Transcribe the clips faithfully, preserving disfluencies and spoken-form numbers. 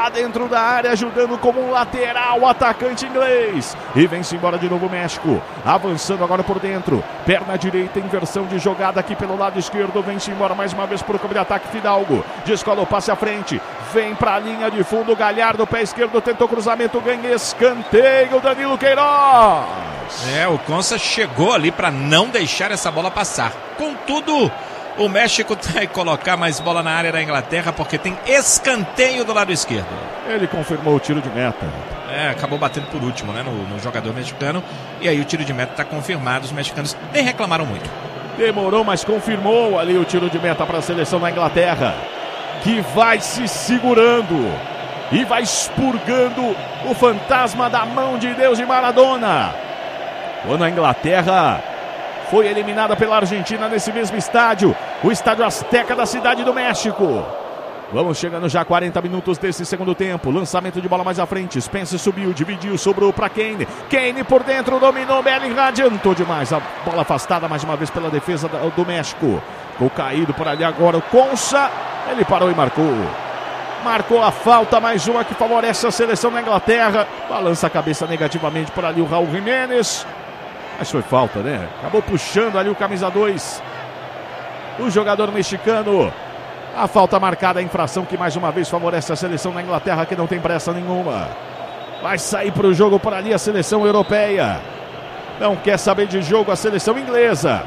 pra dentro da área, ajudando como um lateral, o atacante inglês. E vem-se embora de novo o México, avançando agora por dentro, perna direita, inversão de jogada aqui pelo lado esquerdo, vem-se embora mais uma vez por campo de ataque. Fidalgo, descola o passe à frente, vem pra linha de fundo, Galhardo, pé esquerdo, tentou cruzamento, ganha escanteio, Danilo Queiroz. É, o Konsa chegou ali para não deixar essa bola passar. Contudo, o México vai colocar mais bola na área da Inglaterra porque tem escanteio do lado esquerdo. Ele confirmou o tiro de meta. É, acabou batendo por último, né, no, no jogador mexicano. E aí o tiro de meta está confirmado. Os mexicanos nem reclamaram muito. Demorou, mas confirmou ali o tiro de meta para a seleção da Inglaterra, que vai se segurando e vai expurgando o fantasma da mão de Deus de Maradona. Quando a Inglaterra foi eliminada pela Argentina nesse mesmo estádio, o Estádio Azteca da Cidade do México. Vamos chegando já a quarenta minutos desse segundo tempo. Lançamento de bola mais à frente. Spence subiu, dividiu, sobrou para Kane. Kane por dentro, dominou, Bellingham adiantou demais. A bola afastada mais uma vez pela defesa do México. Ficou caído por ali agora o Konsa. Ele parou e marcou. Marcou a falta, mais uma que favorece a seleção da Inglaterra. Balança a cabeça negativamente por ali o Raul Jiménez. Mas foi falta, né? Acabou puxando ali o camisa dois. O jogador mexicano. A falta marcada, a infração que mais uma vez favorece a seleção da Inglaterra, que não tem pressa nenhuma. Vai sair para o jogo por ali a seleção europeia. Não quer saber de jogo a seleção inglesa.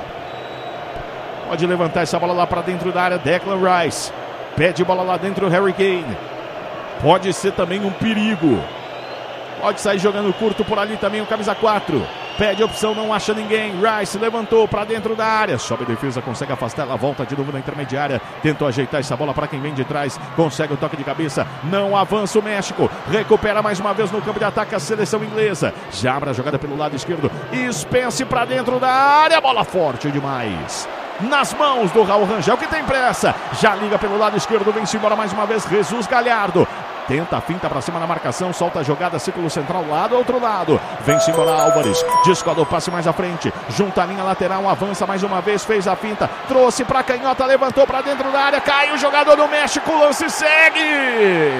Pode levantar essa bola lá para dentro da área, Declan Rice. Pede bola lá dentro o Harry Kane. Pode ser também um perigo. Pode sair jogando curto por ali também o camisa quatro. Pede opção, não acha ninguém. Rice levantou para dentro da área. Sobe a defesa, consegue afastar. Ela volta de novo na intermediária. Tentou ajeitar essa bola para quem vem de trás. Consegue o toque de cabeça. Não avança o México. Recupera mais uma vez no campo de ataque a seleção inglesa. Já abre a jogada pelo lado esquerdo. Spence para dentro da área. Bola forte demais. Nas mãos do Raul Rangel, que tem pressa. Já liga pelo lado esquerdo. Vem-se embora mais uma vez. Jesus Galhardo. Tenta a finta para cima na marcação, solta a jogada, círculo central, lado, outro lado. Vem-se embora Álvares, descola o passe mais à frente, junta a linha lateral, avança mais uma vez, fez a finta, trouxe para canhota, levantou para dentro da área, cai o jogador do México, o lance segue.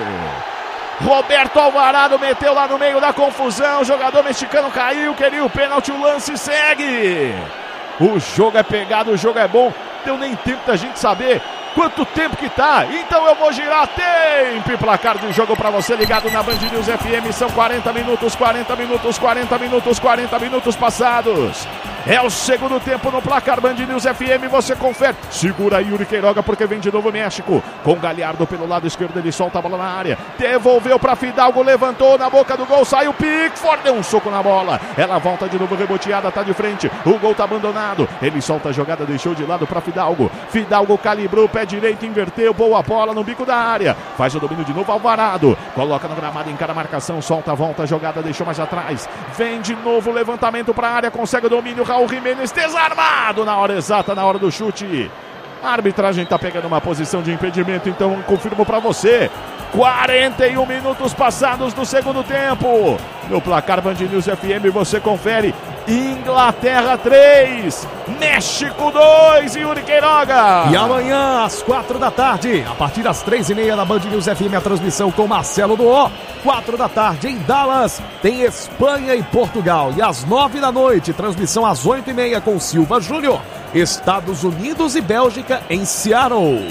Roberto Alvarado meteu lá no meio da confusão, o jogador mexicano caiu, queria o pênalti, o lance segue. O jogo é pegado, o jogo é bom, deu nem tempo da gente saber quanto tempo que tá, então eu vou girar tempo e placar de jogo para você ligado na Band News F M, são quarenta minutos, quarenta minutos, quarenta minutos, quarenta minutos passados. É o segundo tempo no placar Band News F M, você confere. Segura aí Yuri Queiroga porque vem de novo o México. Com Galhardo pelo lado esquerdo, ele solta a bola na área. Devolveu para Fidalgo, levantou na boca do gol, saiu Pickford, deu um soco na bola. Ela volta de novo, reboteada, tá de frente. O gol tá abandonado. Ele solta a jogada, deixou de lado para Fidalgo. Fidalgo calibrou, pé direito, inverteu, boa bola no bico da área. Faz o domínio de novo, Alvarado. Coloca no gramado, encara a marcação, solta, volta a jogada, deixou mais atrás. Vem de novo, levantamento para a área, consegue o domínio. Raul Jiménez desarmado na hora exata, na hora do chute. A arbitragem está pegando uma posição de impedimento, então confirmo para você. quarenta e um minutos passados do segundo tempo. No placar Band News F M você confere. Inglaterra três, México dois, Yuri Queiroga. E amanhã às quatro da tarde, a partir das três e meia da Band News F M, a transmissão com Marcelo Duó. Quatro da tarde em Dallas, tem Espanha e Portugal. E às nove da noite, transmissão às oito e meia com Silva Júnior. Estados Unidos e Bélgica em Seattle.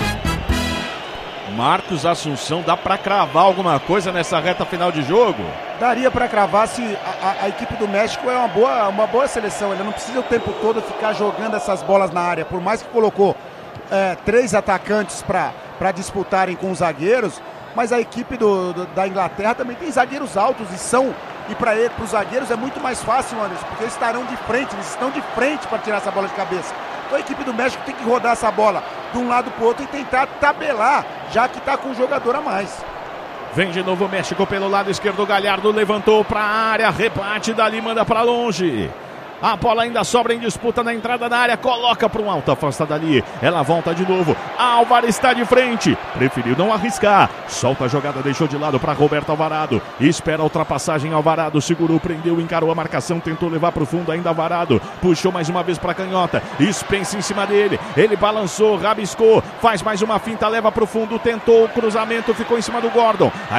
Marcos Assunção, dá para cravar alguma coisa nessa reta final de jogo? Daria para cravar se a, a, a equipe do México é uma boa, uma boa seleção. Ele não precisa o tempo todo ficar jogando essas bolas na área. Por mais que colocou é, três atacantes para disputarem com os zagueiros, mas a equipe do, do, da Inglaterra também tem zagueiros altos e são... E para os zagueiros é muito mais fácil, Anderson, porque eles estarão de frente, eles estão de frente para tirar essa bola de cabeça. Então a equipe do México tem que rodar essa bola de um lado para o outro e tentar tabelar, já que está com um jogador a mais. Vem de novo o México pelo lado esquerdo, Galhardo levantou para a área, rebate dali, manda para longe. A bola ainda sobra em disputa na entrada da área. Coloca para um alto, afasta dali. Ela volta de novo. Álvares está de frente. Preferiu não arriscar. Solta a jogada, deixou de lado para Roberto Alvarado. Espera a ultrapassagem. Alvarado segurou, prendeu, encarou a marcação. Tentou levar para o fundo ainda Alvarado. Puxou mais uma vez para a canhota. Spence em cima dele. Ele balançou, rabiscou. Faz mais uma finta, leva para o fundo. Tentou o cruzamento, ficou em cima do Gordon.